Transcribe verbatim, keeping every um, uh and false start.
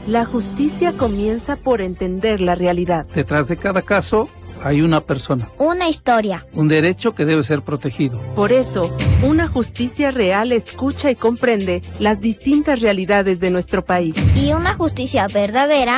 La justicia comienza por entender la realidad. Detrás de cada caso hay una persona. Una historia. Un derecho que debe ser protegido. Por eso, una justicia real escucha y comprende las distintas realidades de nuestro país. Y una justicia verdadera